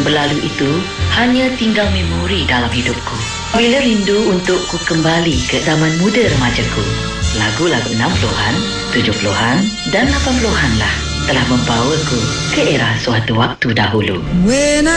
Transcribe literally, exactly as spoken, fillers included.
berlalu itu hanya tinggal memori dalam hidupku. Bila rindu untuk ku kembali ke zaman muda remajaku, lagu-lagu enam puluhan, tujuh puluhan dan lapan puluhan lah telah membawaku ke era suatu waktu dahulu. When